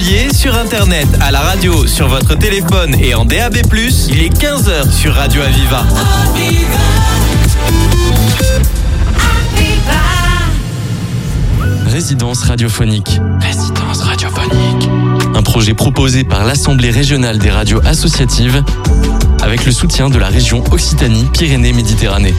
Montpellier, sur internet, à la radio, sur votre téléphone et en DAB+, il est 15h sur Radio Aviva. Résidence radiophonique. Résidence radiophonique. Un projet proposé par l'Assemblée régionale des radios associatives avec le soutien de la région Occitanie-Pyrénées-Méditerranée.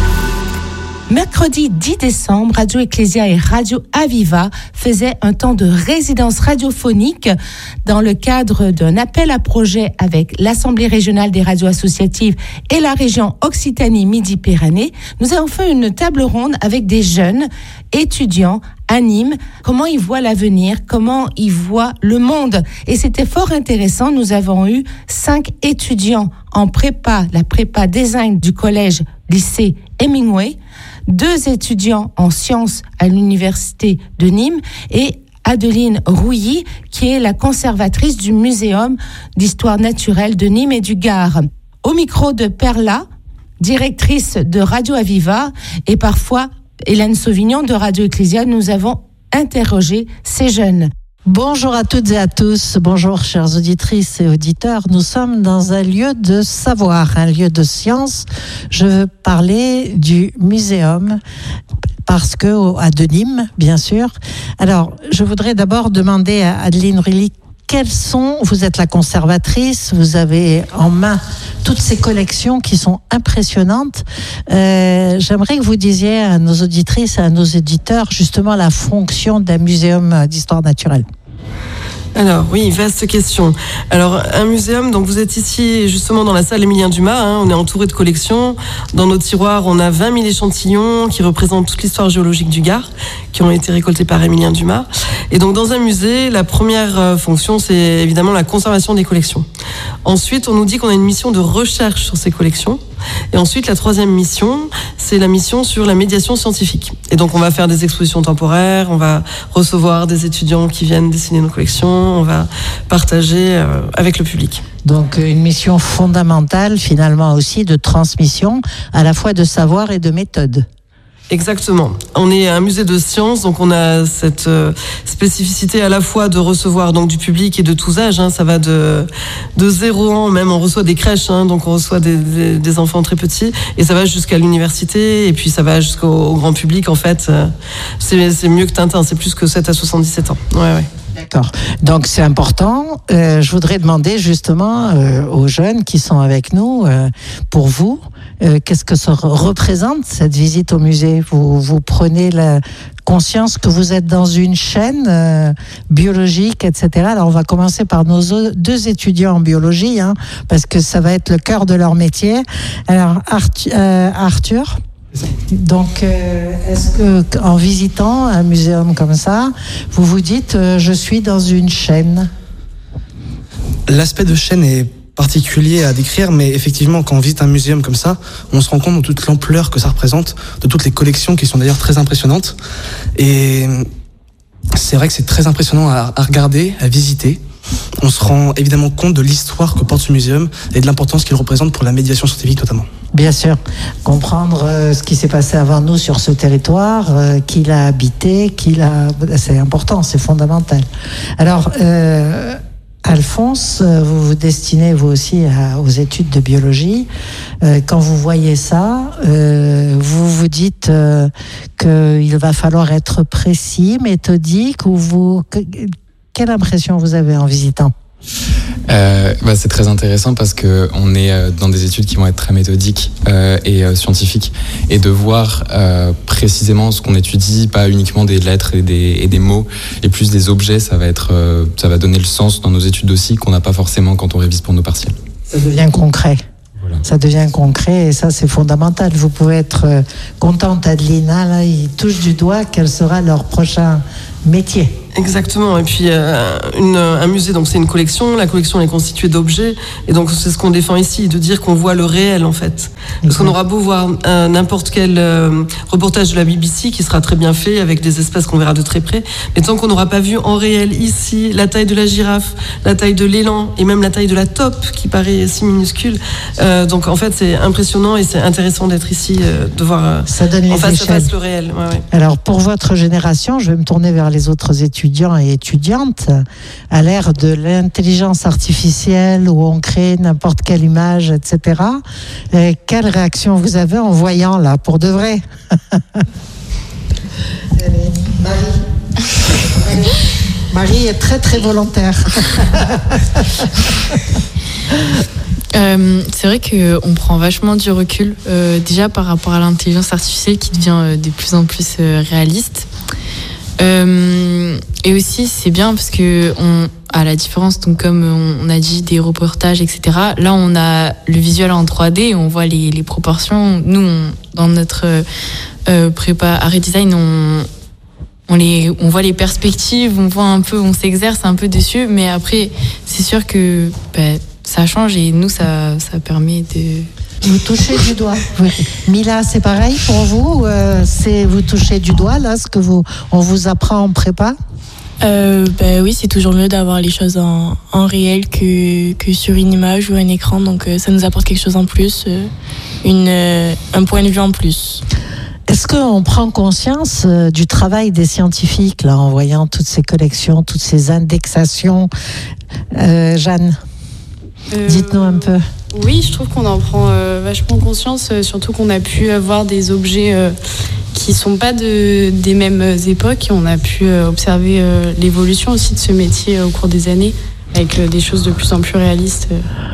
Mercredi 10 décembre, Radio Ecclésia et Radio Aviva faisaient un temps de résidence radiophonique dans le cadre d'un appel à projet avec l'Assemblée régionale des radios associatives et la région Occitanie-Midi-Pyrénées. Nous avons fait une table ronde avec des jeunes étudiants à Nîmes, comment ils voient l'avenir, comment ils voient le monde. Et c'était fort intéressant. Nous avons eu 5 étudiants en prépa, la prépa design du collège lycée Hemingway, 2 étudiants en sciences à l'université de Nîmes et Adeline Rouilly, qui est la conservatrice du muséum d'histoire naturelle de Nîmes et du Gard. Au micro de Perla, directrice de Radio Aviva, et parfois Hélène Sauvignon de Radio Ecclésia, nous avons interrogé ces jeunes. Bonjour à toutes et à tous, bonjour chères auditrices et auditeurs. Nous sommes dans un lieu de savoir, un lieu de science. Je veux parler du muséum parce que à de Nîmes, bien sûr. Alors, je voudrais d'abord demander à Adeline Rouilly, vous êtes la conservatrice, vous avez en main toutes ces collections qui sont impressionnantes. J'aimerais que vous disiez à nos auditrices et à nos éditeurs justement la fonction d'un muséum d'histoire naturelle. Alors oui, vaste question. Alors un muséum, donc vous êtes ici justement dans la salle Émilien Dumas, on est entouré de collections. Dans nos tiroirs, on a 20 000 échantillons qui représentent toute l'histoire géologique du Gard, qui ont été récoltés par Émilien Dumas. Et donc dans un musée, la première fonction, c'est évidemment la conservation des collections. Ensuite, on nous dit qu'on a une mission de recherche sur ces collections. Et ensuite, la troisième mission, c'est la mission sur la médiation scientifique. Et donc, on va faire des expositions temporaires, on va recevoir des étudiants qui viennent dessiner nos collections, on va partager avec le public. Donc, une mission fondamentale, finalement aussi, de transmission, à la fois de savoir et de méthode. Exactement. On est un musée de sciences, donc on a cette spécificité à la fois de recevoir donc du public et de tous âges. Ça va de 0 ans, même on reçoit des crèches, donc on reçoit des enfants très petits, et ça va jusqu'à l'université, et puis ça va jusqu'au grand public. En fait, c'est mieux que Tintin, c'est plus que 7 à 77 ans. Ouais. D'accord. Donc c'est important. Je voudrais demander justement aux jeunes qui sont avec nous, pour vous, qu'est-ce que ça représente cette visite au musée ? Vous prenez la conscience que vous êtes dans une chaîne biologique, etc. Alors on va commencer par nos 2 étudiants en biologie, parce que ça va être le cœur de leur métier. Alors Arthur. Donc, est-ce que en visitant un muséum comme ça, vous vous dites je suis dans une chaîne ? L'aspect de chaîne est particulier à décrire, mais effectivement, quand on visite un muséum comme ça, on se rend compte de toute l'ampleur que ça représente, de toutes les collections qui sont d'ailleurs très impressionnantes. Et c'est vrai que c'est très impressionnant à regarder, à visiter. On se rend évidemment compte de l'histoire que porte ce muséum et de l'importance qu'il représente pour la médiation scientifique notamment. Bien sûr, comprendre ce qui s'est passé avant nous sur ce territoire, qui l'a habité, c'est important, c'est fondamental. Alors, Alphonse, vous vous destinez vous aussi aux études de biologie. Quand vous voyez ça, vous vous dites qu'il va falloir être précis, méthodique, quelle impression vous avez en visitant ? C'est très intéressant parce que on est dans des études qui vont être très méthodiques et scientifiques, et de voir précisément ce qu'on étudie, pas uniquement des lettres et des mots, et plus des objets, ça va donner le sens dans nos études aussi qu'on n'a pas forcément quand on révise pour nos partiels. Ça devient concret. Voilà. Ça devient concret et ça c'est fondamental. Vous pouvez être contente, Adeline, là ils touchent du doigt quel sera leur prochain métier. Exactement. Et puis un musée, donc c'est une collection. La collection est constituée d'objets, et donc c'est ce qu'on défend ici, de dire qu'on voit le réel en fait. Parce qu'on aura beau voir n'importe quel reportage de la BBC qui sera très bien fait avec des espèces qu'on verra de très près, mais tant qu'on n'aura pas vu en réel ici la taille de la girafe, la taille de l'élan et même la taille de la taupe qui paraît si minuscule. Donc en fait c'est impressionnant et c'est intéressant d'être ici, de voir ça donne en face à face le réel. Ouais. Alors pour votre génération, je vais me tourner vers les autres étudiants. étudiants et étudiantes à l'ère de l'intelligence artificielle où on crée n'importe quelle image, etc. Quelle réaction vous avez en voyant là, pour de vrai? Marie est très très volontaire. C'est vrai qu'on prend vachement du recul, déjà par rapport à l'intelligence artificielle qui devient de plus en plus réaliste. Et aussi, c'est bien parce que, à la différence, donc comme on a dit, des reportages, etc., là, on a le visuel en 3D et on voit les proportions. Nous, dans notre prépa Art et Design, on voit les perspectives, on voit un peu, on s'exerce un peu dessus, mais après, c'est sûr que ça change et nous, ça permet de... Vous touchez du doigt. Oui. Mila, c'est pareil pour vous? Vous touchez du doigt, là, ce que on vous apprend en prépa? Oui, c'est toujours mieux d'avoir les choses en réel que sur une image ou un écran, donc ça nous apporte quelque chose en plus, un point de vue en plus. Est-ce qu'on prend conscience du travail des scientifiques, là, en voyant toutes ces collections, toutes ces indexations? Jeanne, dites-nous un peu. Oui, je trouve qu'on en prend vachement conscience, surtout qu'on a pu avoir des objets qui ne sont pas des mêmes époques. Et on a pu observer l'évolution aussi de ce métier au cours des années, avec des choses de plus en plus réalistes.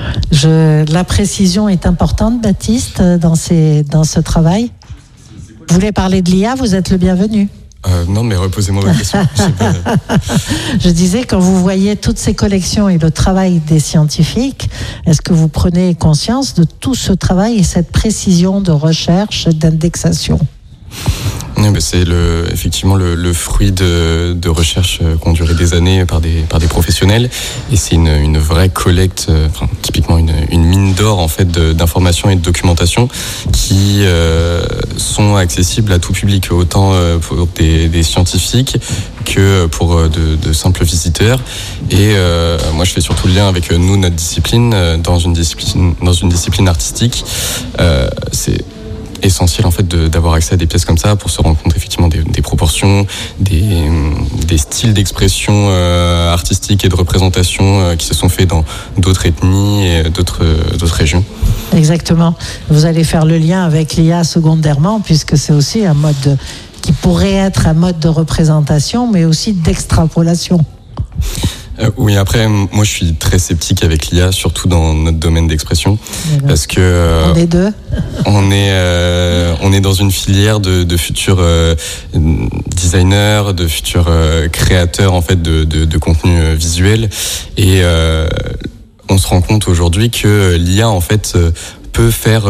La précision est importante, Baptiste, dans ce travail. Vous voulez parler de l'IA, vous êtes le bienvenu. Non, mais reposez-moi ma question. Je disais, quand vous voyez toutes ces collections et le travail des scientifiques, est-ce que vous prenez conscience de tout ce travail et cette précision de recherche, d'indexation? Oui, c'est effectivement le fruit de recherches qui ont duré des années par des professionnels, et c'est une vraie collecte, typiquement une mine d'or en fait d'informations et de documentation qui sont accessibles à tout public, autant pour des scientifiques que pour de simples visiteurs. Et moi, je fais surtout le lien avec notre discipline, dans une discipline artistique. C'est essentiel en fait d'avoir accès à des pièces comme ça pour se rendre compte effectivement des proportions, des styles d'expression artistique et de représentation qui se sont faits dans d'autres ethnies et d'autres régions. Exactement. Vous allez faire le lien avec l'IA secondairement, puisque c'est aussi un mode qui pourrait être un mode de représentation, mais aussi d'extrapolation. Oui, après, moi, je suis très sceptique avec l'IA, surtout dans notre domaine d'expression, parce que on est deux. On est dans une filière de futurs designers, de futurs créateurs en fait de contenu visuel, et on se rend compte aujourd'hui que l'IA en fait peut faire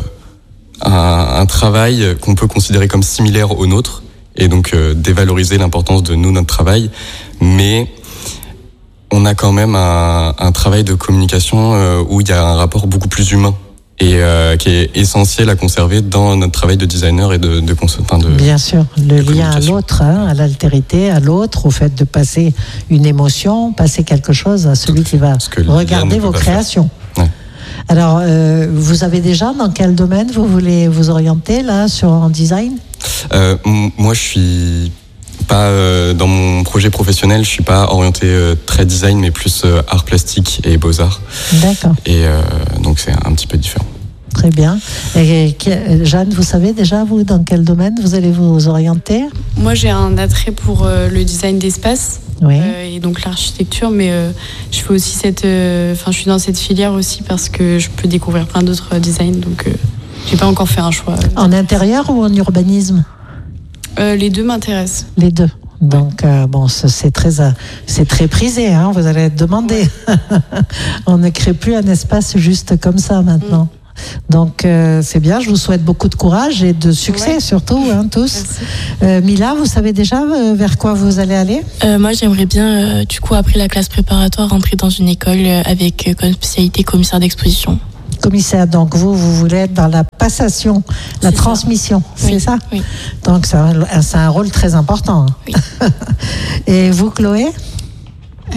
un travail qu'on peut considérer comme similaire au nôtre, et donc dévaloriser l'importance de notre travail, mais on a quand même un travail de communication où il y a un rapport beaucoup plus humain et qui est essentiel à conserver dans notre travail de designer et de consultant. Bien sûr, le lien à l'autre, à l'altérité, à l'autre, au fait de passer une émotion, passer quelque chose à celui qui va regarder vos créations. Ouais. Alors, vous avez déjà dans quel domaine vous voulez vous orienter là en design? Moi, je suis pas dans mon projet professionnel, je suis pas orienté très design, mais plus art plastique et beaux-arts. D'accord. Et donc c'est un petit peu différent. Très bien. Et Jeanne, vous savez déjà, vous, dans quel domaine vous allez vous orienter? Moi, j'ai un attrait pour le design d'espace. Oui. Et donc l'architecture, mais je fais aussi je suis dans cette filière aussi parce que je peux découvrir plein d'autres designs, donc j'ai pas encore fait un choix. En intérieur ou en urbanisme? Les deux m'intéressent. Les deux. Donc, c'est très prisé, hein, vous allez être demandé. Ouais. On ne crée plus un espace juste comme ça maintenant. Donc, c'est bien, je vous souhaite beaucoup de courage et de succès surtout, hein, tous. Mila, vous savez déjà vers quoi vous allez aller? Moi, j'aimerais bien, du coup, après la classe préparatoire, rentrer dans une école avec comme spécialité commissaire d'exposition. Commissaire, donc vous voulez être dans la passation, la transmission, c'est ça? Oui. Donc c'est un rôle très important. Oui. Et vous, Chloé?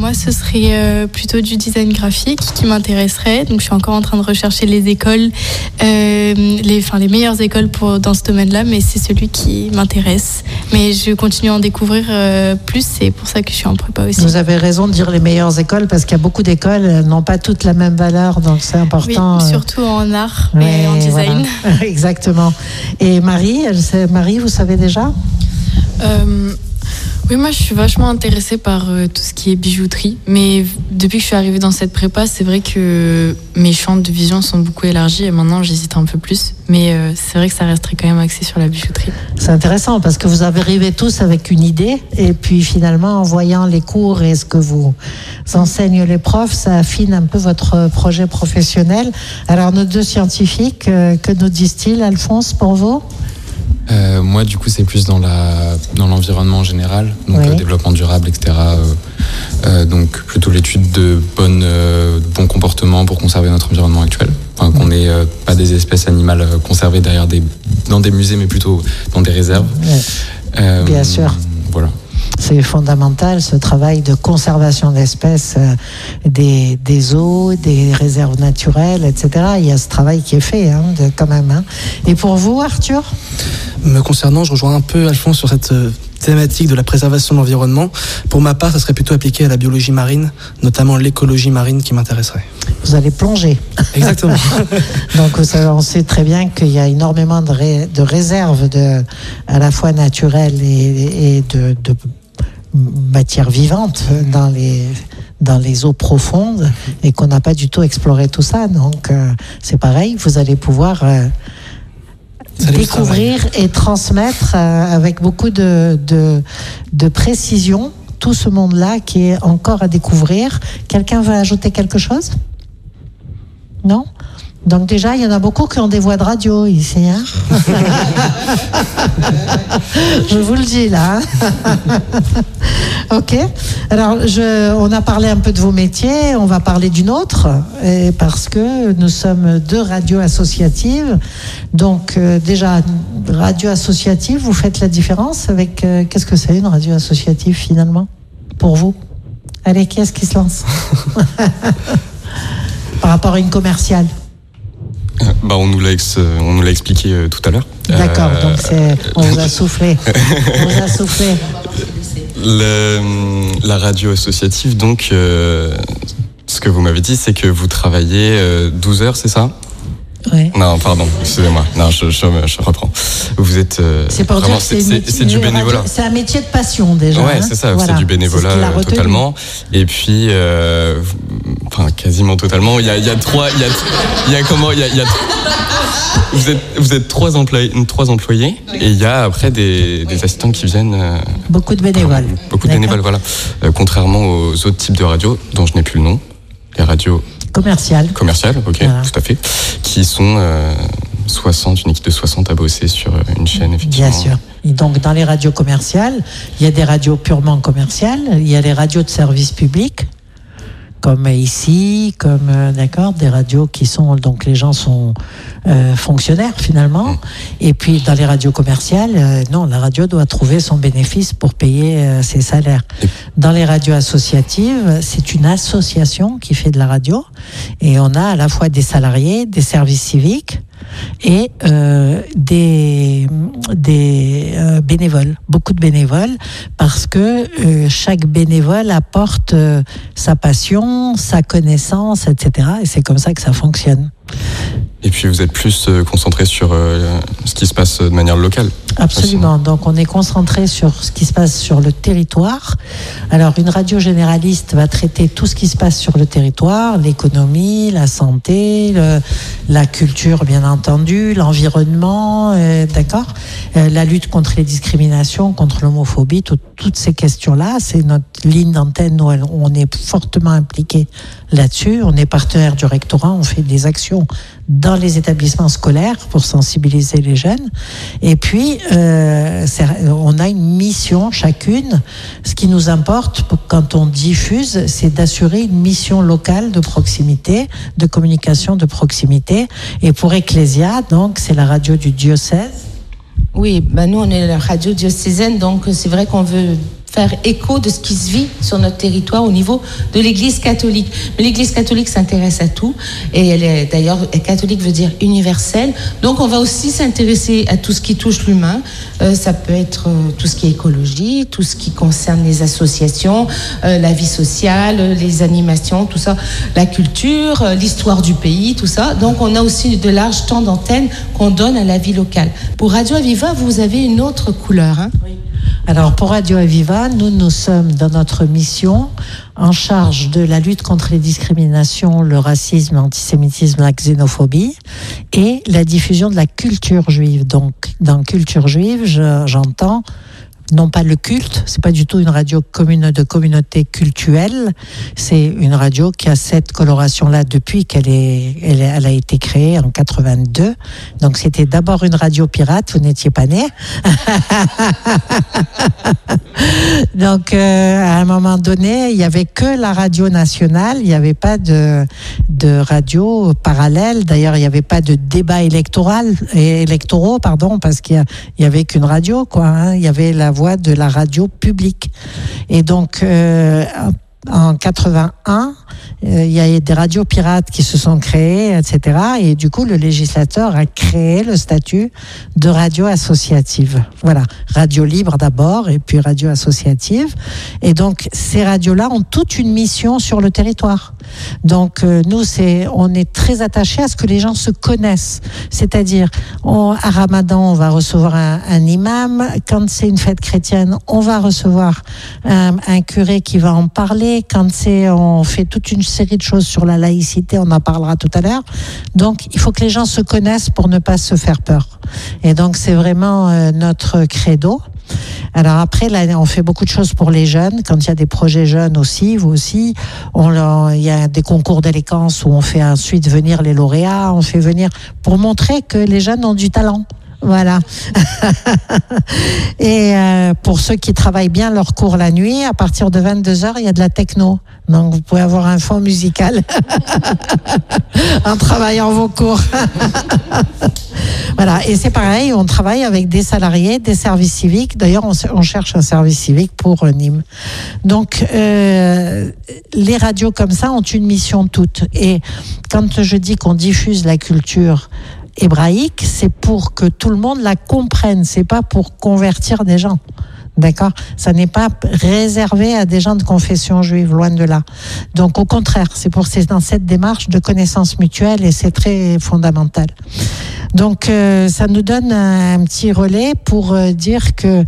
Moi, ce serait plutôt du design graphique qui m'intéresserait. Donc, je suis encore en train de rechercher les écoles, les meilleures écoles dans ce domaine-là, mais c'est celui qui m'intéresse. Mais je continue à en découvrir plus, c'est pour ça que je suis en prépa aussi. Vous avez raison de dire les meilleures écoles, parce qu'il y a beaucoup d'écoles qui n'ont pas toutes la même valeur, donc c'est important. Oui, surtout en art et en design. Voilà. Exactement. Et Marie, vous savez déjà Oui, moi je suis vachement intéressée par tout ce qui est bijouterie, mais depuis que je suis arrivée dans cette prépa, c'est vrai que mes champs de vision sont beaucoup élargis et maintenant j'hésite un peu plus, mais c'est vrai que ça resterait quand même axé sur la bijouterie. C'est intéressant parce que vous arrivez tous avec une idée et puis finalement en voyant les cours et ce que vous enseignent les profs, ça affine un peu votre projet professionnel. Alors nos deux scientifiques, que nous disent-ils, Alphonse, pour vous ? Moi, du coup, c'est plus dans l'environnement en général, donc oui. Développement durable, etc. Donc plutôt l'étude de bons comportements pour conserver notre environnement actuel. Enfin, qu'on n'ait pas des espèces animales conservées dans des musées, mais plutôt dans des réserves. Ouais. Bien sûr. Voilà. C'est fondamental, ce travail de conservation d'espèces, des eaux, des réserves naturelles, etc. Il y a ce travail qui est fait, quand même. Et pour vous, Arthur ? Me concernant, je rejoins un peu Alphonse sur cette thématique de la préservation de l'environnement. Pour ma part, ça serait plutôt appliqué à la biologie marine, notamment l'écologie marine qui m'intéresserait. Vous allez plonger. Exactement. Donc on sait très bien qu'il y a énormément de réserves à la fois naturelles et de matière vivante dans les eaux profondes et qu'on n'a pas du tout exploré tout ça. Donc c'est pareil, vous allez pouvoir découvrir et transmettre avec beaucoup de précision tout ce monde-là qui est encore à découvrir. Quelqu'un veut ajouter quelque chose ? Non ? Donc déjà, il y en a beaucoup qui ont des voix de radio ici. Je vous le dis là. Ok. Alors, on a parlé un peu de vos métiers, on va parler d'une autre, parce que nous sommes deux radios associatives. Donc déjà, radio associative, vous faites la différence avec... qu'est-ce que c'est une radio associative finalement, pour vous ? Allez, qui est-ce qui se lance ? Par rapport à une commerciale. On nous l'a expliqué tout à l'heure. D'accord, donc on vous a soufflé. On vous a soufflé. La radio associative, donc, ce que vous m'avez dit, c'est que vous travaillez 12 heures, c'est ça ? Oui. Non, pardon, excusez-moi. Non, je reprends. Vous êtes c'est pour vraiment, dire que c'est du bénévolat. C'est un métier de passion déjà. Ouais, c'est ça. Voilà. C'est du bénévolat totalement. Et puis, quasiment totalement. Il y a vous êtes trois employés et il y a après des assistants qui viennent. Beaucoup de bénévoles. Beaucoup de bénévoles, voilà. Contrairement aux autres types de radios dont je n'ai plus le nom, les radios. Commercial, ok, voilà. Tout à fait. Qui sont une équipe de 60 à bosser sur une chaîne, effectivement. Bien sûr. Et donc, dans les radios commerciales, il y a des radios purement commerciales, il y a les radios de service public, comme ici, d'accord, des radios qui sont, donc les gens sont fonctionnaires finalement. Et puis dans les radios commerciales, non, la radio doit trouver son bénéfice pour payer ses salaires. Dans les radios associatives, c'est une association qui fait de la radio et on a à la fois des salariés, des services civiques et des bénévoles, beaucoup de bénévoles, parce que chaque bénévole apporte sa passion, sa connaissance, etc. Et c'est comme ça que ça fonctionne. Et puis vous êtes plus concentré sur ce qui se passe de manière locale. Absolument. Donc on est concentré sur ce qui se passe sur le territoire. Alors une radio généraliste va traiter tout ce qui se passe sur le territoire, l'économie, la santé, la culture bien entendu, l'environnement, d'accord, la lutte contre les discriminations, contre l'homophobie, toutes ces questions-là. C'est notre ligne d'antenne où on est fortement impliqué là-dessus. On est partenaire du rectorat, on fait des actions dans les établissements scolaires pour sensibiliser les jeunes. Et puis, on a une mission chacune. Ce qui nous importe quand on diffuse, c'est d'assurer une mission locale de proximité, de communication de proximité. Et pour Ecclesia, donc, c'est la radio du diocèse. Oui, nous, on est la radio diocésaine, donc c'est vrai qu'on veut faire écho de ce qui se vit sur notre territoire au niveau de l'Église catholique. Mais l'Église catholique s'intéresse à tout, et elle est d'ailleurs, catholique veut dire universelle. Donc on va aussi s'intéresser à tout ce qui touche l'humain. Ça peut être tout ce qui est écologie, tout ce qui concerne les associations, la vie sociale, les animations, tout ça, la culture, l'histoire du pays, tout ça. Donc on a aussi de larges temps d'antenne qu'on donne à la vie locale. Pour Radio Aviva, vous avez une autre couleur. Hein? Oui. Alors pour Radio Aviva, nous sommes dans notre mission en charge de la lutte contre les discriminations, le racisme, l'antisémitisme, la xénophobie et la diffusion de la culture juive. Donc dans culture juive, j'entends non pas le culte, c'est pas du tout une radio de communauté cultuelle, c'est une radio qui a cette coloration-là depuis elle a été créée en 82. Donc c'était d'abord une radio pirate, vous n'étiez pas nés. Donc à un moment donné, il y avait que la radio nationale, il n'y avait pas de radio parallèle. D'ailleurs, il n'y avait pas de débat électoraux, parce qu'il y avait qu'une radio, quoi. Hein. Il y avait la voix de la radio publique. Et donc, en 81, il y a des radios pirates qui se sont créées, etc. Et du coup, le législateur a créé le statut de radio associative. Voilà, radio libre d'abord, et puis radio associative. Et donc, ces radios-là ont toute une mission sur le territoire. Donc, nous, on est très attachés à ce que les gens se connaissent. C'est-à-dire, à Ramadan, on va recevoir un imam. Quand c'est une fête chrétienne, on va recevoir un curé qui va en parler. Quand on fait toute une série de choses sur la laïcité, on en parlera tout à l'heure. Donc, il faut que les gens se connaissent pour ne pas se faire peur. Et donc, c'est vraiment notre credo. Alors après, là, on fait beaucoup de choses pour les jeunes. Quand il y a des projets jeunes aussi, vous aussi, il y a des concours d'élégance où on fait ensuite venir les lauréats. On fait venir pour montrer que les jeunes ont du talent. Voilà. Et pour ceux qui travaillent bien leur cours la nuit, à partir de 22h, il y a de la techno. Donc vous pouvez avoir un fond musical en travaillant vos cours. Voilà. Et c'est pareil, on travaille avec des salariés, des services civiques. D'ailleurs, on cherche un service civique pour Nîmes. Donc, les radios comme ça ont une mission toute. Et quand je dis qu'on diffuse la culture hébraïque, c'est pour que tout le monde la comprenne, c'est pas pour convertir des gens. D'accord ? Ça n'est pas réservé à des gens de confession juive, loin de là. Donc au contraire, c'est dans cette démarche de connaissance mutuelle et c'est très fondamental. Donc ça nous donne un petit relais pour dire que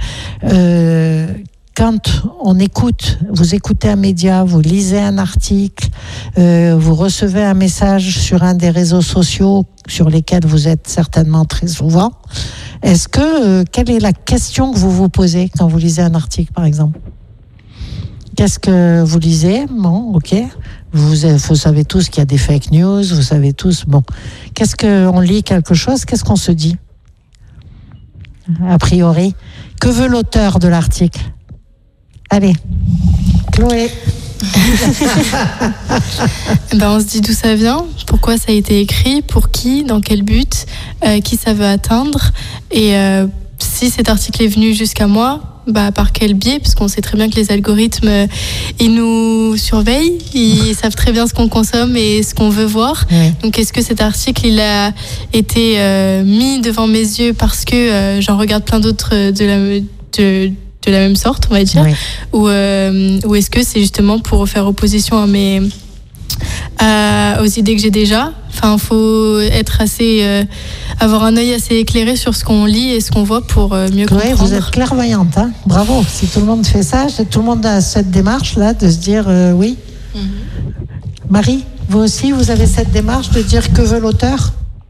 quand on écoute, vous écoutez un média, vous lisez un article, vous recevez un message sur un des réseaux sociaux sur lesquels vous êtes certainement très souvent, quelle est la question que vous vous posez quand vous lisez un article, par exemple ? Qu'est-ce que vous lisez ? Bon, ok. Vous savez tous qu'il y a des fake news, vous savez tous, bon. On lit quelque chose, qu'est-ce qu'on se dit ? A priori, que veut l'auteur de l'article ? Allez, Chloé. On se dit d'où ça vient, pourquoi ça a été écrit, pour qui, dans quel but, qui ça veut atteindre, et si cet article est venu jusqu'à moi, par quel biais, parce qu'on sait très bien que les algorithmes, ils nous surveillent, ils savent très bien ce qu'on consomme et ce qu'on veut voir. Oui. Donc est-ce que cet article, il a été mis devant mes yeux parce que j'en regarde plein d'autres de la même sorte, on va dire, oui. Ou est-ce que c'est justement pour faire opposition aux idées que j'ai déjà. Enfin, faut être avoir un œil assez éclairé sur ce qu'on lit et ce qu'on voit pour mieux comprendre. Oui, vous êtes clairvoyante, hein. Bravo. Si tout le monde fait ça, tout le monde a cette démarche-là de se dire oui. Mm-hmm. Marie, vous aussi, vous avez cette démarche de dire que veut l'auteur ?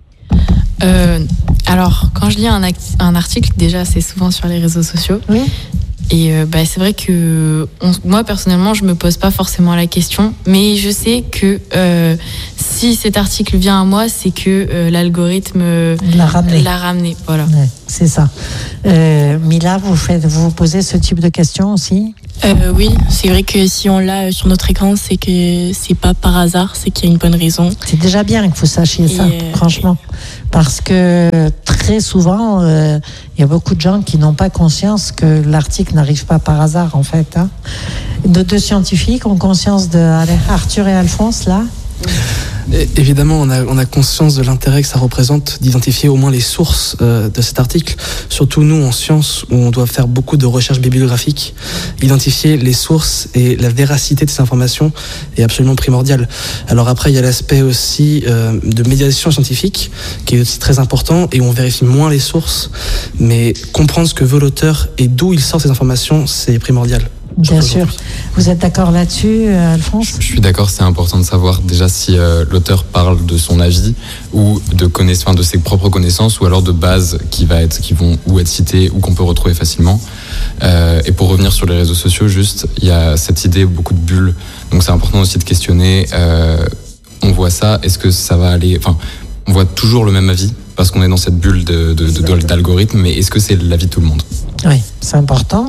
Alors, quand je lis un article, déjà, c'est souvent sur les réseaux sociaux. Oui. Et c'est vrai que moi, personnellement, je me pose pas forcément la question, mais je sais que si cet article vient à moi, c'est que l'algorithme l'a ramené. Voilà. Ouais, c'est ça. Mila, vous posez ce type de questions aussi ? Oui, c'est vrai que si on l'a sur notre écran, c'est que c'est pas par hasard, c'est qu'il y a une bonne raison. C'est déjà bien que vous sachiez ça, franchement. Parce que très souvent, il y a beaucoup de gens qui n'ont pas conscience que l'article n'arrive pas par hasard, en fait. Hein. Nos deux scientifiques ont conscience de Arthur et Alphonse, là. Et évidemment, on a conscience de l'intérêt que ça représente d'identifier au moins les sources de cet article. Surtout nous, en sciences, où on doit faire beaucoup de recherches bibliographiques, identifier les sources et la véracité de ces informations est absolument primordial. Alors après, il y a l'aspect aussi de médiation scientifique, qui est aussi très important, et on vérifie moins les sources, mais comprendre ce que veut l'auteur et d'où il sort ces informations, c'est primordial. Bien sûr. Vous êtes d'accord là-dessus, Alphonse ? Je suis d'accord, c'est important de savoir déjà si l'auteur parle de son avis ou de ses propres connaissances, ou alors de bases qui vont ou être citées ou qu'on peut retrouver facilement. Et pour revenir sur les réseaux sociaux, juste, il y a cette idée, beaucoup de bulles. Donc c'est important aussi de questionner. On voit ça, est-ce que ça va aller... Enfin, on voit toujours le même avis parce qu'on est dans cette bulle d'algorithme, mais est-ce que c'est l'avis de tout le monde ? Oui, c'est important.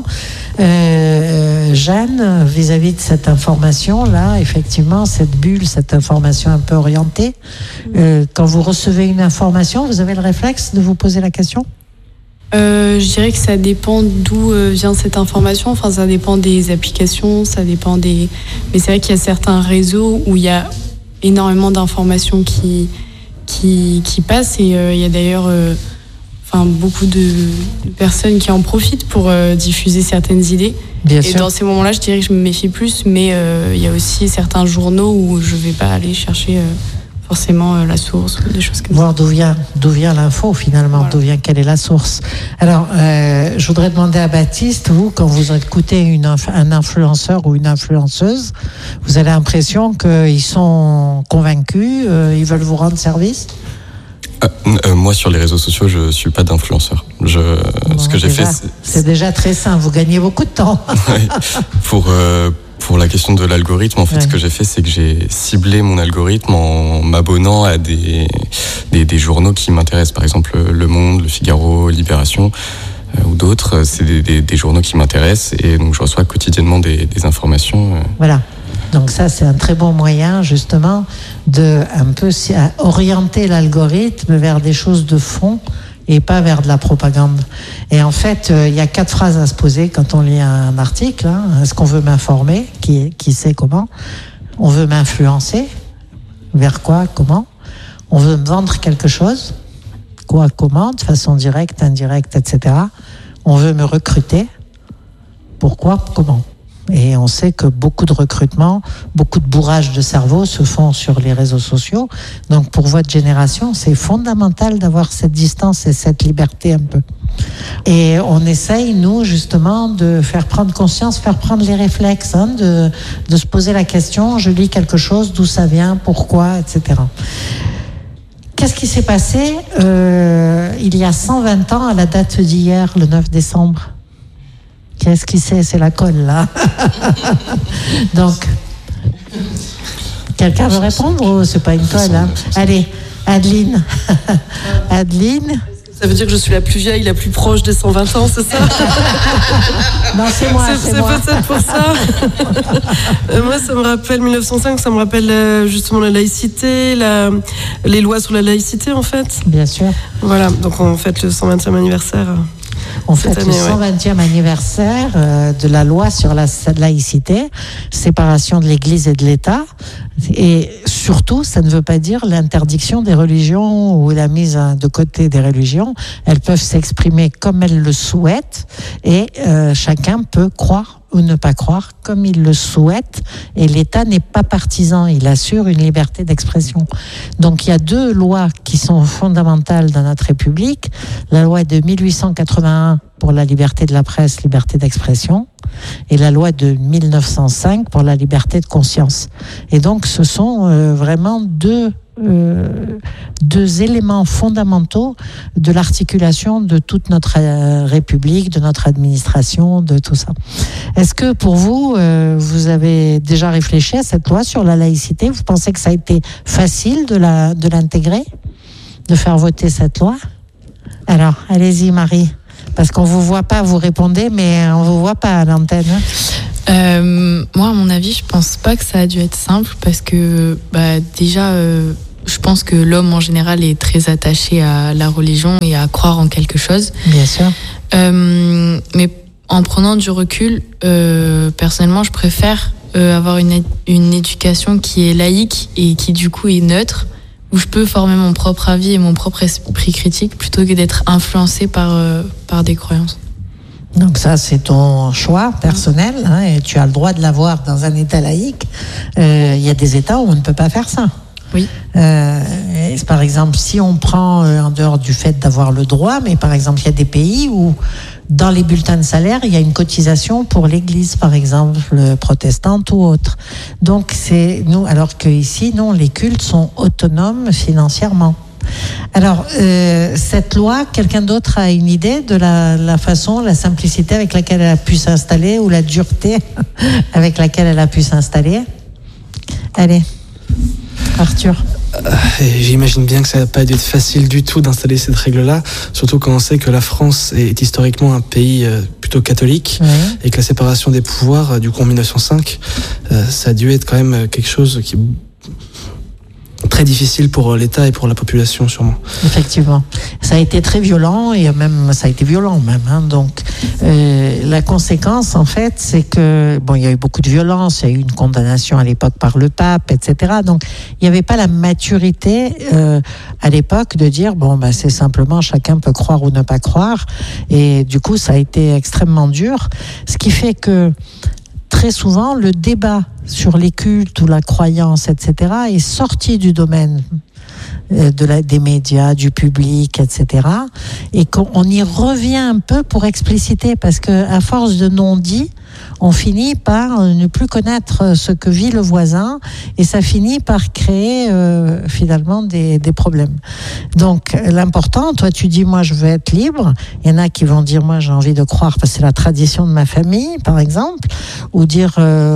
Jeanne, vis-à-vis de cette information-là, effectivement, cette bulle, cette information un peu orientée, quand vous recevez une information, vous avez le réflexe de vous poser la question ? Je dirais que ça dépend d'où vient cette information. Enfin, ça dépend des applications, ça dépend des... Mais c'est vrai qu'il y a certains réseaux où il y a énormément d'informations qui passent, et il y a d'ailleurs... beaucoup de personnes qui en profitent pour diffuser certaines idées. Bien et sûr. dans ces moments-là, je dirais que je me méfie plus, mais il y a aussi certains journaux où je ne vais pas aller chercher forcément la source ou des choses comme ça. Voir d'où vient l'info finalement, voilà. Quelle est la source. Alors, je voudrais demander à Baptiste, vous, quand vous écoutez un influenceur ou une influenceuse, vous avez l'impression qu'ils sont convaincus, ils veulent vous rendre service ? Moi, sur les réseaux sociaux, je suis pas d'influenceur. Ce que j'ai fait, c'est déjà très simple. Vous gagnez beaucoup de temps. Oui. Pour la question de l'algorithme, en fait, ce que j'ai fait, c'est que j'ai ciblé mon algorithme en m'abonnant à des journaux qui m'intéressent. Par exemple, Le Monde, Le Figaro, Libération ou d'autres. C'est des journaux qui m'intéressent, et donc je reçois quotidiennement des informations. Voilà. Donc ça, c'est un très bon moyen, justement, de un peu orienter l'algorithme vers des choses de fond et pas vers de la propagande. Et en fait, il y a 4 phrases à se poser quand on lit un article. Est-ce qu'on veut m'informer ? Qui sait comment ? On veut m'influencer ? Vers quoi ? Comment ? On veut me vendre quelque chose ? Quoi ? Comment ? De façon directe, indirecte, etc. On veut me recruter ? Pourquoi ? Comment ? Et on sait que beaucoup de recrutements, beaucoup de bourrage de cerveau se font sur les réseaux sociaux. Donc pour votre génération, c'est fondamental d'avoir cette distance et cette liberté un peu. Et on essaye, nous, justement, de faire prendre conscience, faire prendre les réflexes, de se poser la question, je lis quelque chose, d'où ça vient, pourquoi, etc. Qu'est-ce qui s'est passé il y a 120 ans à la date d'hier, le 9 décembre ? Qu'est-ce qui sait ? C'est la colle, là. Donc, quelqu'un veut répondre ou c'est pas une colle, hein ? Allez, Adeline. Adeline. Ça veut dire que je suis la plus vieille, la plus proche des 120 ans, c'est ça ? Non, c'est moi. C'est moi. peut-être pour ça. Moi, ça me rappelle 1905, ça me rappelle justement la laïcité, les lois sur la laïcité, en fait. Bien sûr. Voilà, donc on fête le 120e anniversaire. On fête le 120e anniversaire de la loi sur la laïcité, séparation de l'Église et de l'État. Et surtout, ça ne veut pas dire l'interdiction des religions ou la mise de côté des religions. Elles peuvent s'exprimer comme elles le souhaitent, et chacun peut croire ou ne pas croire comme il le souhaite, et l'État n'est pas partisan, il assure une liberté d'expression. Donc il y a 2 lois qui sont fondamentales dans notre République, la loi de 1881 pour la liberté de la presse, liberté d'expression, et la loi de 1905 pour la liberté de conscience. Et donc ce sont vraiment deux éléments fondamentaux de l'articulation de toute notre République, de notre administration, de tout ça. Est-ce que pour vous, vous avez déjà réfléchi à cette loi sur la laïcité ? Vous pensez que ça a été facile de l'intégrer, de faire voter cette loi ? Alors, allez-y Marie, parce qu'on vous voit pas, vous répondez, mais on vous voit pas à l'antenne. Moi, à mon avis, je pense pas que ça a dû être simple parce que déjà, je pense que l'homme en général est très attaché à la religion et à croire en quelque chose. Bien sûr. Mais en prenant du recul, personnellement, je préfère avoir une éducation qui est laïque et qui du coup est neutre, où je peux former mon propre avis et mon propre esprit critique plutôt que d'être influencé par des croyances. Donc ça, c'est ton choix personnel, hein, et tu as le droit de l'avoir dans un État laïque. Il y a des États où on ne peut pas faire ça. Oui. Par exemple, si on prend en dehors du fait d'avoir le droit, mais par exemple, il y a des pays où dans les bulletins de salaire, il y a une cotisation pour l'Église, par exemple, protestante ou autre. Donc c'est nous, alors qu'ici, non, les cultes sont autonomes financièrement. Alors, cette loi, quelqu'un d'autre a une idée de la façon, la simplicité avec laquelle elle a pu s'installer ou la dureté avec laquelle elle a pu s'installer? Allez, Arthur. J'imagine bien que ça n'a pas dû être facile du tout d'installer cette règle-là, surtout quand on sait que la France est historiquement un pays plutôt catholique, et que la séparation des pouvoirs, du coup en 1905, ça a dû être quand même quelque chose qui très difficile pour l'État et pour la population sûrement. Effectivement, ça a été très violent et même ça a été violent même. Hein. Donc la conséquence en fait, c'est que il y a eu beaucoup de violence, il y a eu une condamnation à l'époque par le pape, etc. Donc il n'y avait pas la maturité à l'époque de dire c'est simplement chacun peut croire ou ne pas croire, et du coup ça a été extrêmement dur, ce qui fait que très souvent, le débat sur les cultes ou la croyance, etc., est sorti du domaine des médias, du public, etc., et qu'on y revient un peu pour expliciter, parce qu'à force de non-dit, on finit par ne plus connaître ce que vit le voisin, et ça finit par créer finalement des problèmes. Donc l'important, toi tu dis moi je veux être libre, il y en a qui vont dire moi j'ai envie de croire parce que c'est la tradition de ma famille par exemple, ou dire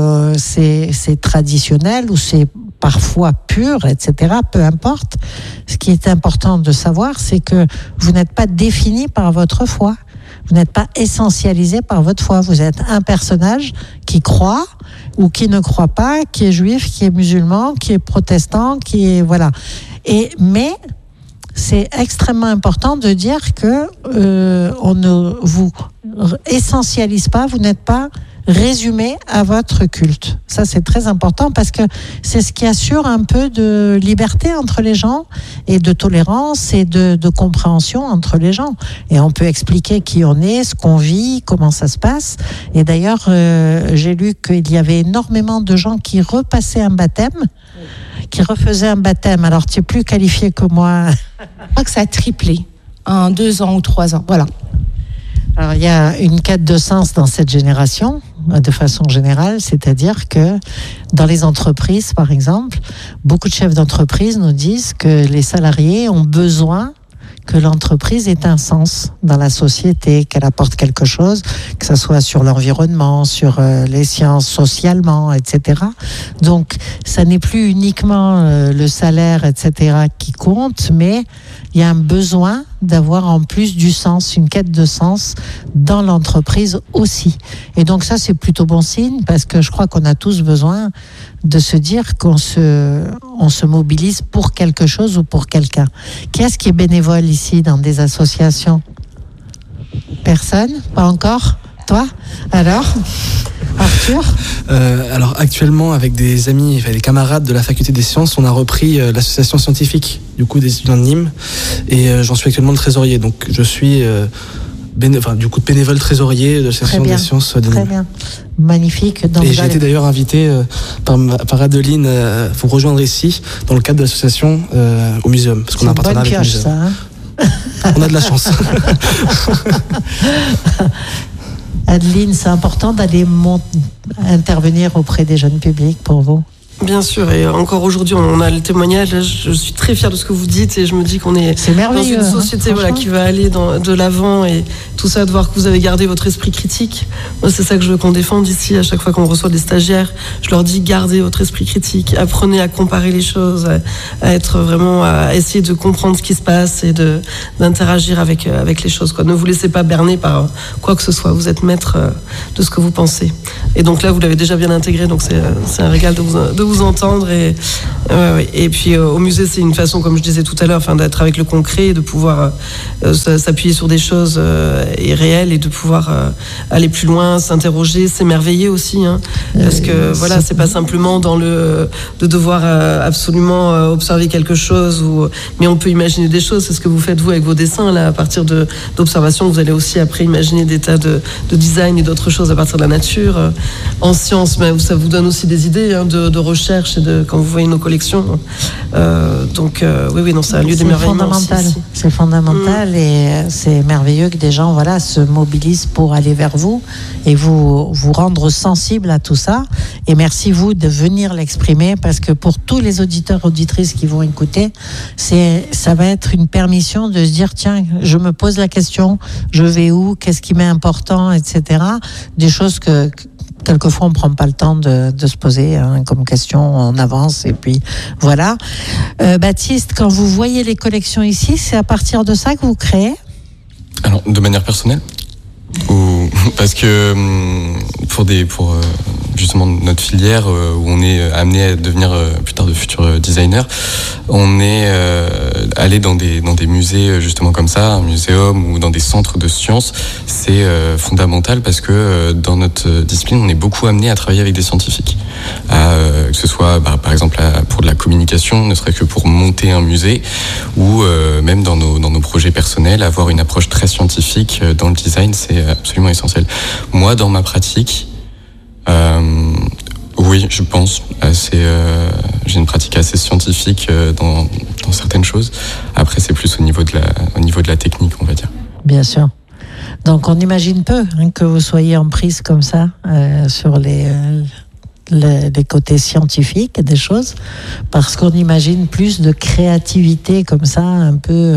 c'est traditionnel ou c'est parfois pur, etc. Peu importe. Ce qui est important de savoir, c'est que vous n'êtes pas défini par votre foi. Vous n'êtes pas essentialisé par votre foi. Vous êtes un personnage qui croit ou qui ne croit pas, qui est juif, qui est musulman, qui est protestant, qui est voilà. Mais c'est extrêmement important de dire que on ne vous essentialise pas. Vous n'êtes pas résumé à votre culte. Ça, c'est très important parce que c'est ce qui assure un peu de liberté entre les gens et de tolérance et de compréhension entre les gens. Et on peut expliquer qui on est, ce qu'on vit, comment ça se passe. Et d'ailleurs, j'ai lu qu'il y avait énormément de gens qui repassaient un baptême, qui refaisaient un baptême. Alors, tu es plus qualifié que moi. Je crois que ça a triplé en 2 ans ou 3 ans. Voilà. Alors, il y a une quête de sens dans cette génération, de façon générale, c'est-à-dire que dans les entreprises, par exemple, beaucoup de chefs d'entreprise nous disent que les salariés ont besoin que l'entreprise ait un sens dans la société, qu'elle apporte quelque chose, que ce soit sur l'environnement, sur les sciences, socialement, etc. Donc, ça n'est plus uniquement le salaire, etc., qui compte, mais il y a un besoin d'avoir en plus du sens, une quête de sens dans l'entreprise aussi. Et donc ça, c'est plutôt bon signe parce que je crois qu'on a tous besoin de se dire qu'on se mobilise pour quelque chose ou pour quelqu'un. Qui est-ce qui est bénévole ici dans des associations? Personne? Pas encore? Toi? Alors Arthur? Alors actuellement, avec des amis, des camarades de la faculté des sciences, on a repris l'association scientifique du coup des étudiants de Nîmes, et j'en suis actuellement le trésorier. Donc je suis bénévole trésorier de l'association des sciences de Nîmes. Très bien, magnifique. Et j'ai été d'ailleurs invité par Adeline pour vous rejoindre ici dans le cadre de l'association au muséum, parce qu'on a un partenariat avec le muséum. Ça, hein. On a de la chance. Adeline, c'est important d'aller intervenir auprès des jeunes publics pour vous? Bien sûr, et encore aujourd'hui, on a le témoignage. Là, je suis très fière de ce que vous dites et je me dis qu'on est dans une société qui va aller de l'avant et tout ça, de voir que vous avez gardé votre esprit critique. Moi, c'est ça que je veux qu'on défende ici. À chaque fois qu'on reçoit des stagiaires, je leur dis gardez votre esprit critique, apprenez à comparer les choses, à être vraiment, à essayer de comprendre ce qui se passe et d'interagir avec les choses. Ne vous laissez pas berner par quoi que ce soit. Vous êtes maître de ce que vous pensez. Et donc là, vous l'avez déjà bien intégré, donc c'est un régal de vous entendre et puis au musée c'est une façon, comme je disais tout à l'heure, d'être avec le concret, de pouvoir s'appuyer sur des choses réelles et de pouvoir aller plus loin, s'interroger, s'émerveiller aussi, parce que voilà, c'est pas simplement dans de devoir absolument observer quelque chose, mais on peut imaginer des choses. C'est ce que vous faites vous avec vos dessins là, à partir d'observations. Vous allez aussi après imaginer des tas de design et d'autres choses à partir de la nature. En sciences, mais ça vous donne aussi des idées de recherche et quand vous voyez nos collections. Donc oui, non, c'est un lieu d'émerveillement. C'est fondamental et c'est merveilleux que des gens se mobilisent pour aller vers vous et vous rendre sensible à tout ça. Et merci vous de venir l'exprimer, parce que pour tous les auditeurs, auditrices qui vont écouter, ça va être une permission de se dire tiens, je me pose la question, je vais où, qu'est-ce qui m'est important, etc. Des choses que quelquefois on ne prend pas le temps de se poser comme question, on avance et puis voilà. Baptiste, quand vous voyez les collections ici, c'est à partir de ça que vous créez ? Alors, de manière personnelle ? Parce que pour justement notre filière où on est amené à devenir plus tard de futurs designers, on est allé dans des musées justement comme ça, un muséum ou dans des centres de sciences. C'est fondamental parce que dans notre discipline, on est beaucoup amené à travailler avec des scientifiques, que ce soit par exemple pour de la communication, ne serait-ce que pour monter un musée, ou même dans nos projets personnels, avoir une approche très scientifique dans le design, c'est absolument essentiel. Moi, dans ma pratique, oui, je pense. J'ai une pratique assez scientifique dans certaines choses. Après, c'est plus au niveau de la technique, on va dire. Bien sûr. Donc, on imagine peu que vous soyez en prise comme ça sur les côtés scientifiques des choses, parce qu'on imagine plus de créativité comme ça, un peu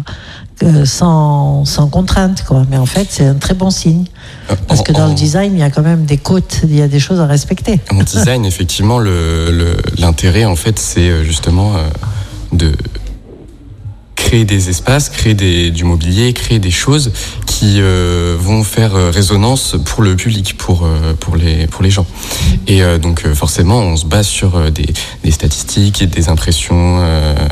sans contrainte, quoi. Mais en fait, c'est un très bon signe, parce que dans le design, il y a quand même des cotes, il y a des choses à respecter. En design, effectivement, l'intérêt, en fait, c'est justement de créer des espaces, créer du mobilier, créer des choses qui vont faire résonance pour le public, pour les gens. Et donc forcément, on se base sur des statistiques et des impressions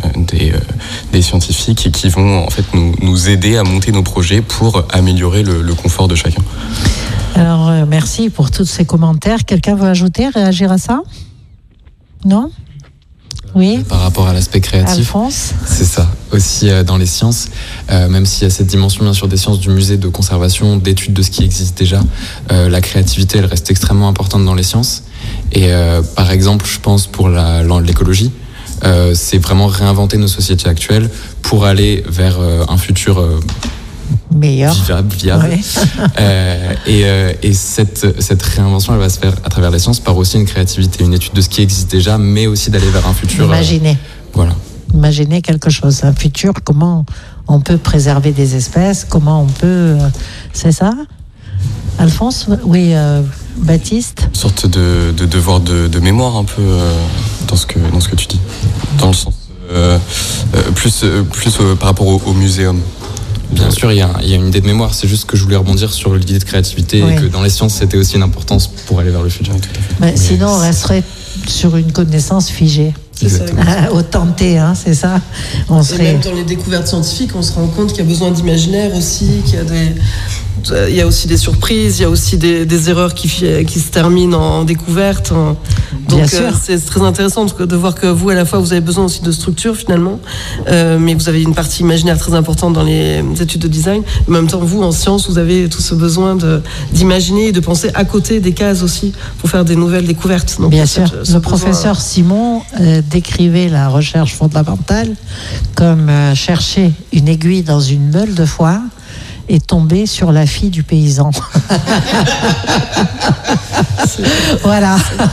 des scientifiques qui vont en fait nous aider à monter nos projets pour améliorer le confort de chacun. Alors merci pour tous ces commentaires. Quelqu'un veut ajouter, réagir à ça ? Non ? Oui. Par rapport à l'aspect créatif, Alphonse. C'est ça. Aussi dans les sciences, même s'il y a cette dimension bien sûr des sciences du musée, de conservation, d'études de ce qui existe déjà, la créativité elle reste extrêmement importante dans les sciences. Et par exemple, je pense pour l'écologie, c'est vraiment réinventer nos sociétés actuelles pour aller vers un futur meilleur, viable. Ouais. Et cette réinvention, elle va se faire à travers la science par aussi une créativité, une étude de ce qui existe déjà, mais aussi d'aller vers un futur. Imaginer. Voilà. Imaginer quelque chose, un futur, comment on peut préserver des espèces, comment on peut... c'est ça, Alphonse ? Oui, Baptiste ? Une sorte de devoir de mémoire un peu dans ce que tu dis. Dans le sens... plus par rapport au muséum. Bien sûr, il y a une idée de mémoire. C'est juste que je voulais rebondir sur l'idée de créativité, oui. Et que dans les sciences, c'était aussi une importance pour aller vers le futur. Mais sinon, on resterait sur une connaissance figée. C'est ça. Autant T, c'est ça. Et même dans les découvertes scientifiques, on se rend compte qu'il y a besoin d'imaginaire aussi, il y a aussi des surprises, il y a aussi des erreurs qui se terminent en découverte. Donc c'est très intéressant de voir que vous, à la fois, vous avez besoin aussi de structure finalement, mais vous avez une partie imaginaire très importante dans les études de design. En même temps, vous, en sciences, vous avez tout ce besoin d'imaginer et de penser à côté des cases aussi pour faire des nouvelles découvertes. Donc, bien sûr, le professeur Simon décrivait la recherche fondamentale comme chercher une aiguille dans une meule de foin. est tombé sur la fille du paysan. Voilà.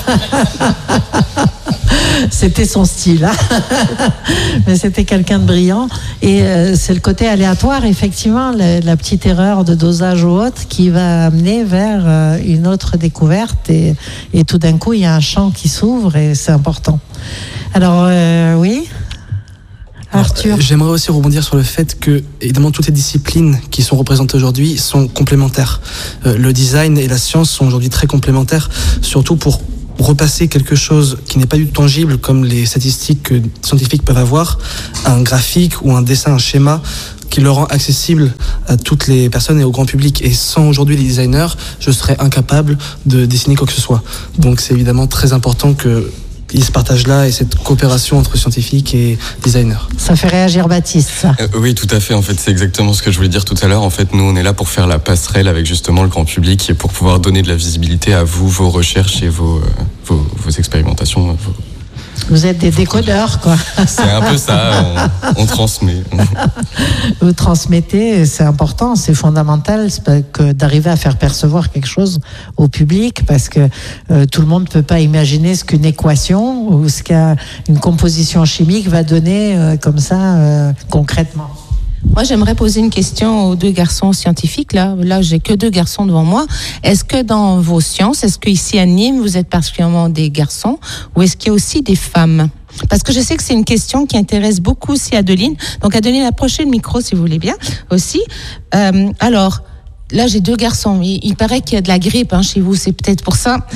C'était son style, hein. Mais c'était quelqu'un de brillant. Et c'est le côté aléatoire, effectivement, la petite erreur de dosage ou autre qui va amener vers une autre découverte. Et tout d'un coup, il y a un champ qui s'ouvre et c'est important. Alors, oui, Arthur. J'aimerais aussi rebondir sur le fait que, évidemment, toutes les disciplines qui sont représentées aujourd'hui sont complémentaires. Le design et la science sont aujourd'hui très complémentaires, surtout pour repasser quelque chose qui n'est pas du tout tangible, comme les statistiques que scientifiques peuvent avoir, un graphique ou un dessin, un schéma qui le rend accessible à toutes les personnes et au grand public. Et sans aujourd'hui les designers, je serais incapable de dessiner quoi que ce soit. Donc c'est évidemment très important que il y ait ce partage-là et cette coopération entre scientifiques et designers. Ça fait réagir Baptiste, ça. Oui, tout à fait. En fait, c'est exactement ce que je voulais dire tout à l'heure. En fait, nous, on est là pour faire la passerelle avec justement le grand public et pour pouvoir donner de la visibilité à vous, vos recherches et vos expérimentations. Vous êtes des décodeurs, quoi. C'est un peu ça, on transmet. Vous transmettez, c'est important, c'est fondamental que d'arriver à faire percevoir quelque chose au public, parce que tout le monde ne peut pas imaginer ce qu'une équation ou ce qu'une composition chimique va donner comme ça, concrètement. Moi, j'aimerais poser une question aux deux garçons scientifiques. Là, j'ai que deux garçons devant moi. Est-ce que dans vos sciences, est-ce qu'ici à Nîmes, vous êtes particulièrement des garçons ou est-ce qu'il y a aussi des femmes? Parce que je sais que c'est une question qui intéresse beaucoup aussi Adeline. Donc, Adeline, approchez le micro si vous voulez bien aussi. Alors, là, j'ai deux garçons. Il paraît qu'il y a de la grippe chez vous. C'est peut-être pour ça.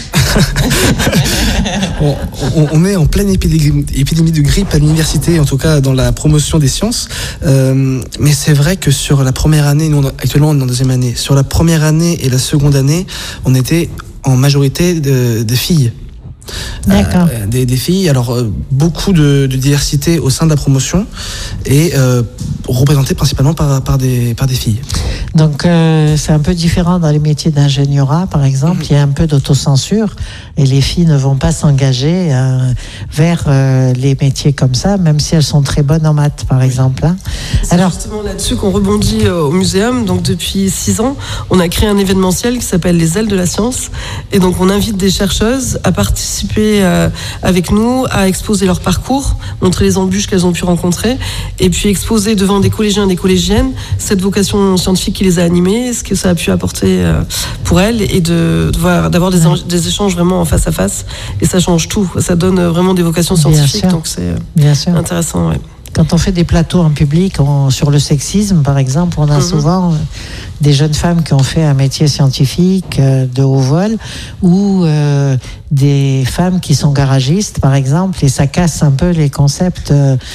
On est en pleine épidémie de grippe à l'université, en tout cas dans la promotion des sciences. Mais c'est vrai que sur la première année, nous actuellement on est en deuxième année, sur la première année et la seconde année, on était en majorité de filles. D'accord. Des filles, alors beaucoup de diversité au sein de la promotion et représentée principalement par des filles. Donc c'est un peu différent dans les métiers d'ingénierat, par exemple. Il y a un peu d'autocensure et les filles ne vont pas s'engager vers les métiers comme ça, même si elles sont très bonnes en maths, par exemple. Hein. C'est alors justement là-dessus qu'on rebondit au muséum. Donc depuis 6 ans, on a créé un événementiel qui s'appelle les ailes de la science, et donc on invite des chercheuses à participer avec nous, à exposer leur parcours, montrer les embûches qu'elles ont pu rencontrer, et puis exposer devant des collégiens et des collégiennes cette vocation scientifique qui les a animées, ce que ça a pu apporter pour elles, et d'avoir des échanges vraiment en face à face, et ça change tout, ça donne vraiment des vocations scientifiques, donc c'est intéressant. Ouais. Quand on fait des plateaux en public sur le sexisme, par exemple, on a souvent des jeunes femmes qui ont fait un métier scientifique de haut vol ou des femmes qui sont garagistes, par exemple, et ça casse un peu les concepts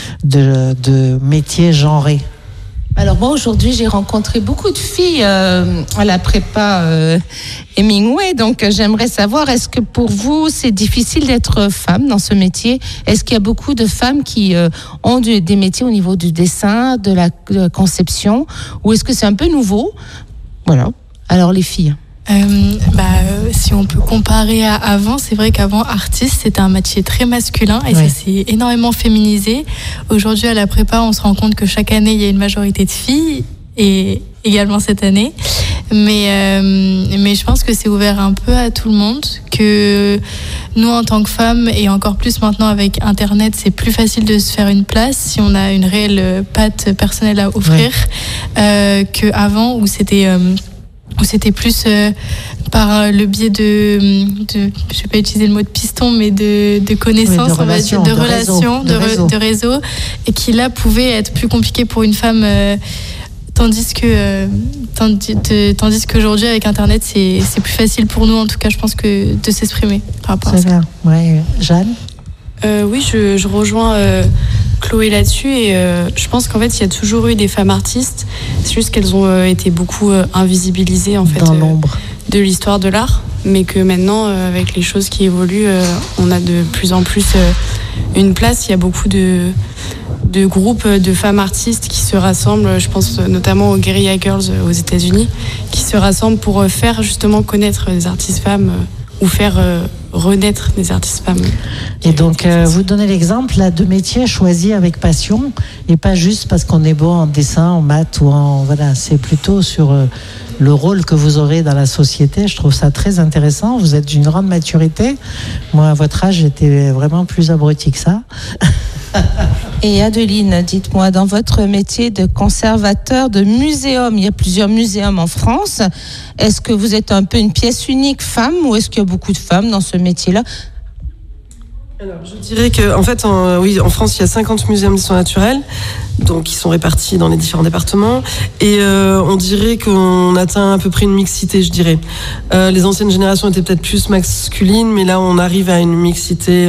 de métiers genrés. Alors moi aujourd'hui j'ai rencontré beaucoup de filles à la prépa Hemingway, donc j'aimerais savoir, est-ce que pour vous c'est difficile d'être femme dans ce métier? Est-ce qu'il y a beaucoup de femmes qui ont des métiers au niveau du dessin, de la conception, ou est-ce que c'est un peu nouveau? Voilà. Alors les filles. Si on peut comparer à avant, c'est vrai qu'avant, artiste, c'était un métier très masculin et ça s'est énormément féminisé. Aujourd'hui, à la prépa, on se rend compte que chaque année, il y a une majorité de filles, et également cette année. Mais je pense que c'est ouvert un peu à tout le monde, que nous, en tant que femmes, et encore plus maintenant avec Internet, c'est plus facile de se faire une place si on a une réelle patte personnelle à offrir, qu'avant, où c'était plus par le biais de je vais pas utiliser le mot de piston, mais de connaissances, de réseau, et qui là pouvait être plus compliqué pour une femme, tandis qu'aujourd'hui avec Internet c'est plus facile pour nous, en tout cas je pense, que de s'exprimer par rapport à ça. Bien. Ouais. Jeanne? Oui, je rejoins Chloé là-dessus, et je pense qu'en fait il y a toujours eu des femmes artistes, c'est juste qu'elles ont été beaucoup invisibilisées en fait dans l'ombre de l'histoire de l'art, mais que maintenant avec les choses qui évoluent, on a de plus en plus une place. Il y a beaucoup de groupes de femmes artistes qui se rassemblent, je pense notamment aux Guerrilla Girls aux États-Unis, qui se rassemblent pour faire justement connaître les artistes femmes ou faire renaître des artistes femmes. Et donc, vous donnez l'exemple là, de métiers choisis avec passion et pas juste parce qu'on est bon en dessin, en maths ou en... Voilà, c'est plutôt sur le rôle que vous aurez dans la société. Je trouve ça très intéressant. Vous êtes d'une grande maturité. Moi, à votre âge, j'étais vraiment plus abruti que ça. Et Adeline, dites-moi, dans votre métier de conservateur de muséum, il y a plusieurs muséums en France. Est-ce que vous êtes un peu une pièce unique femme ou est-ce qu'il y a beaucoup de femmes dans ce métier-là ? Alors, je dirais que, en fait, en France, il y a 50 muséums d'histoire naturelle, donc qui sont répartis dans les différents départements, et on dirait qu'on atteint à peu près une mixité, je dirais. Les anciennes générations étaient peut-être plus masculines, mais là, on arrive à une mixité.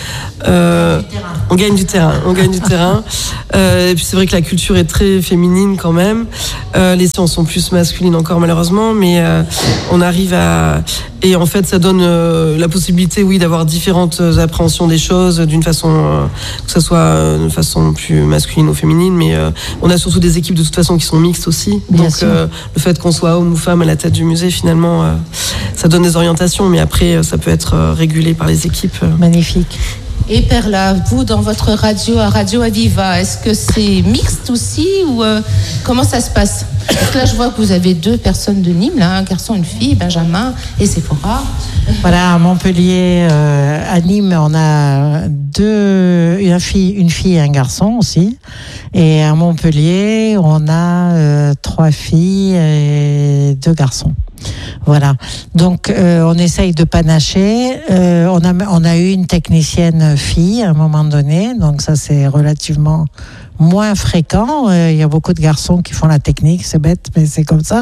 On gagne du terrain. Et puis c'est vrai que la culture est très féminine quand même. Les sciences sont plus masculines encore malheureusement, mais on arrive à... Et en fait, ça donne la possibilité, oui, d'avoir différentes appréhensions des choses d'une façon, que ce soit d'une façon plus masculine ou féminine, mais on a surtout des équipes de toute façon qui sont mixtes aussi. Bien donc sûr. le fait qu'on soit homme ou femme à la tête du musée, finalement, ça donne des orientations, mais après, ça peut être régulé par les équipes. Magnifique. Et Perla, vous, dans votre radio, à Radio Aviva, est-ce que c'est mixte aussi ou comment ça se passe ? Parce que là, je vois que vous avez 2 personnes de Nîmes, là, un garçon, une fille, Benjamin et Sephora. Voilà, à Montpellier, à Nîmes, on a une fille et un garçon aussi. Et à Montpellier, on a 3 filles et 2 garçons. Voilà. Donc, on essaye de panacher. On a eu une technicienne fille à un moment donné. Donc, ça, c'est relativement moins fréquent. Il y a beaucoup de garçons qui font la technique. C'est bête, mais c'est comme ça.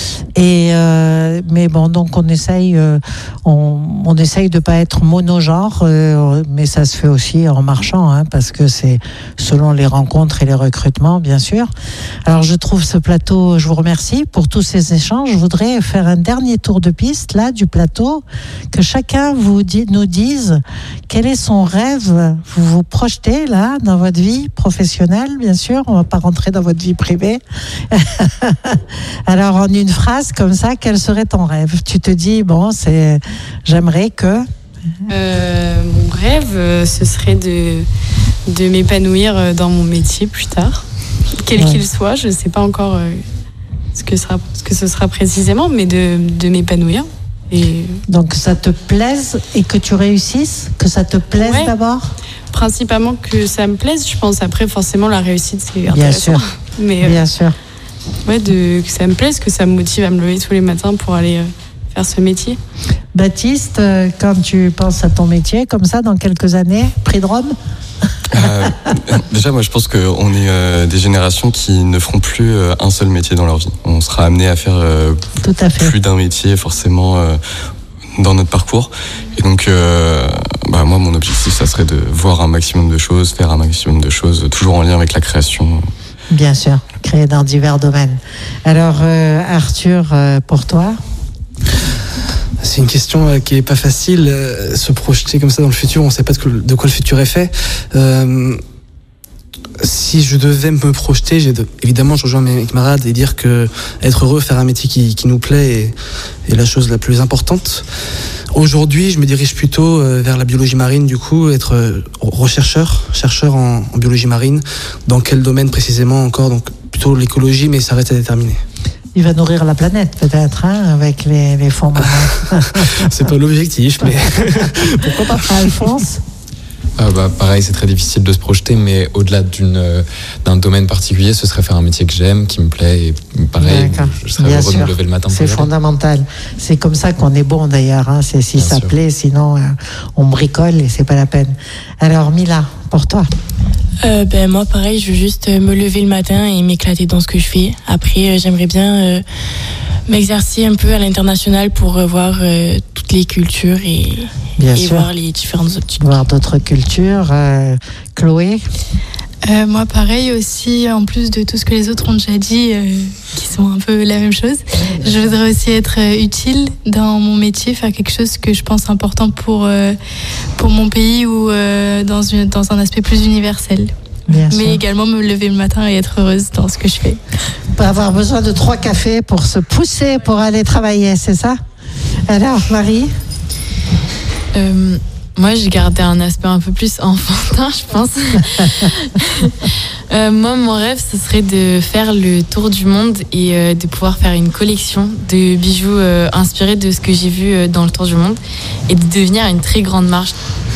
Mais bon, donc, on essaye de pas être monogenre. Mais ça se fait aussi en marchant, hein, parce que c'est selon les rencontres et les recrutements, bien sûr. Alors, je trouve ce plateau, je vous remercie pour tous ces échanges. Je voudrais faire un dernier tour de piste, là, du plateau, que chacun nous dise quel est son rêve. Vous vous projetez, là, dans votre vie professionnelle, bien sûr. On va pas rentrer dans votre vie privée. Alors, en une phrase comme ça, quel serait ton rêve ? Tu te dis, bon, j'aimerais que... Mon rêve, ce serait de m'épanouir dans mon métier plus tard, quel qu'il soit. Je ne sais pas encore ce que ce sera précisément, mais de m'épanouir. Et... Donc, ça te plaise et que tu réussisses ? Que ça te plaise d'abord ? Principalement que ça me plaise, je pense. Après, forcément, la réussite, c'est intéressant. Bien sûr. Mais, bien sûr. Ouais, que ça me plaise, que ça me motive à me lever tous les matins pour aller faire ce métier. Baptiste, quand tu penses à ton métier, comme ça, dans quelques années, prix de Rome ? Déjà, moi, je pense qu'on est des générations qui ne feront plus un seul métier dans leur vie. On sera amené à faire plus d'un métier, forcément, dans notre parcours. Et donc, moi, mon objectif, ça serait de voir un maximum de choses, faire un maximum de choses, toujours en lien avec la création. Bien sûr, créer dans divers domaines. Alors, Arthur, pour toi ? C'est une question qui est pas facile, se projeter comme ça dans le futur, on sait pas de quoi le futur est fait. Si je devais me projeter, évidemment je rejoins mes camarades et dire que être heureux, faire un métier qui nous plaît est la chose la plus importante. Aujourd'hui, je me dirige plutôt vers la biologie marine, du coup, être chercheur en biologie marine. Dans quel domaine précisément encore ? Donc plutôt l'écologie, mais ça reste à déterminer. Il va nourrir la planète peut-être, hein, avec les fonds marins. C'est pas l'objectif, mais pourquoi pas, Alphonse ? Pareil, c'est très difficile de se projeter, mais au-delà d'un domaine particulier, ce serait faire un métier que j'aime, qui me plaît, et pareil, je serais heureux de me lever le matin pour c'est fondamental. C'est comme ça qu'on est bon d'ailleurs, hein. C'est si ça plaît, sinon on bricole et c'est pas la peine. Alors Mila, pour toi ? Moi pareil, je veux juste me lever le matin et m'éclater dans ce que je fais. Après, j'aimerais bien m'exercer un peu à l'international pour voir toutes les cultures et voir les différentes optiques. Voir d'autres cultures. Chloé ? Moi pareil aussi, en plus de tout ce que les autres ont déjà dit, qui sont un peu la même chose, je voudrais aussi être utile dans mon métier, faire quelque chose que je pense important pour mon pays ou dans un aspect plus universel. Mais également me lever le matin et être heureuse dans ce que je fais. Pas avoir besoin de 3 cafés pour se pousser pour aller travailler, c'est ça ? Alors Marie ? Moi, j'ai gardé un aspect un peu plus enfantin, je pense. Moi, mon rêve, ce serait de faire le tour du monde et de pouvoir faire une collection de bijoux inspirés de ce que j'ai vu dans le tour du monde et de devenir une très grande marque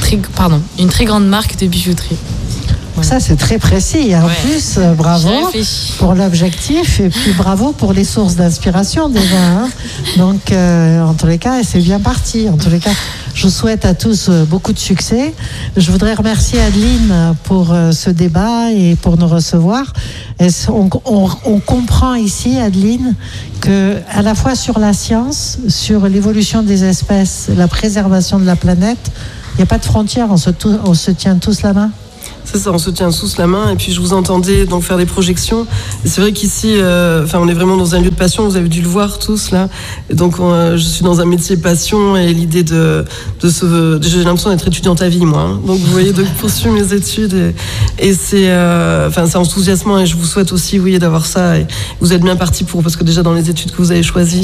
de bijouterie. Ça, c'est très précis. En plus, bravo pour l'objectif et puis bravo pour les sources d'inspiration déjà. Hein. Donc, en tous les cas, c'est bien parti. En tous les cas, je vous souhaite à tous beaucoup de succès. Je voudrais remercier Adeline pour ce débat et pour nous recevoir. On comprend ici, Adeline, que à la fois sur la science, sur l'évolution des espèces, la préservation de la planète, il n'y a pas de frontières. On se tient tous la main. C'est ça, on se tient tous la main et puis je vous entendais donc faire des projections. Et c'est vrai qu'ici, on est vraiment dans un lieu de passion. Vous avez dû le voir tous là. Et donc je suis dans un métier passion et l'idée j'ai l'impression d'être étudiante à vie moi. Hein. Donc vous voyez, de poursuivre mes études et c'est enthousiasmant et je vous souhaite aussi d'avoir ça. Et vous êtes bien parti parce que déjà dans les études que vous avez choisies,